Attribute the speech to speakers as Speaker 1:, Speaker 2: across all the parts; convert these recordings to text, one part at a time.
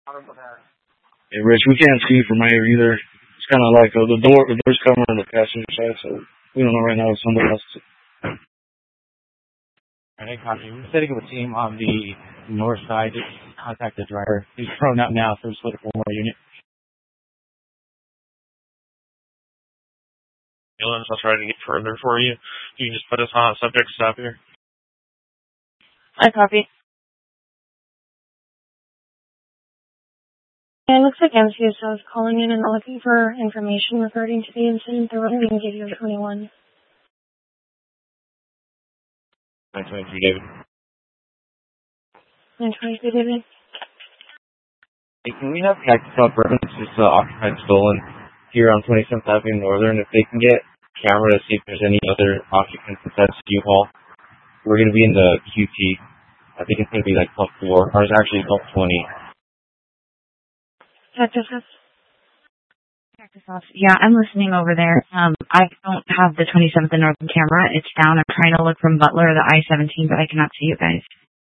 Speaker 1: Hey, Rich, we can't see from here either. It's kind of like the door's covering on the passenger side, so we don't know right now if somebody else.
Speaker 2: Alright, copy. We're setting up a team on the north side. Just contact the driver. He's thrown out now, so we're split for one more unit.
Speaker 3: Ambulance, I'll try to get further for you. You can just put us on subject stop here.
Speaker 4: I copy. Yeah, it looks like MCSO is calling in and looking for information regarding to the incident. They're running in Video 21.
Speaker 3: 923, David.
Speaker 4: 923, David.
Speaker 2: Hey, can we have Cactus Apartments just occupied stolen here on 27th Avenue Northern? If they can get camera to see if there's any other occupants inside the U-Haul. We're going to be in the QT. I think it's going to be like +4, or it's actually +20.
Speaker 4: Cactus.
Speaker 5: Yeah, I'm listening over there. I don't have the 27th and Northern camera. It's down. I'm trying to look from Butler to I-17, but I cannot see you guys.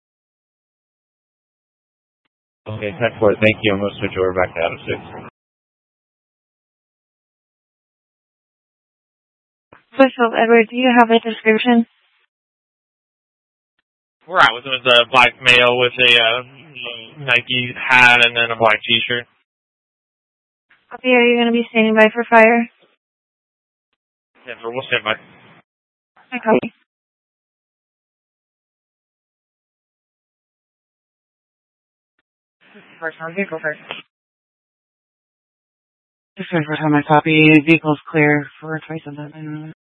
Speaker 2: Okay, 10-4. Thank you. I'm going to switch over back to Adam 6.
Speaker 4: First of all, Edward, do you have a description?
Speaker 3: Right, with a black male with a Nike hat and then a black t-shirt.
Speaker 4: Copy, are you going to be standing by for fire?
Speaker 3: Denver, we'll stand by.
Speaker 4: I copy.
Speaker 5: First on vehicle first.
Speaker 6: Just for time I copy. Vehicle's clear for 27th.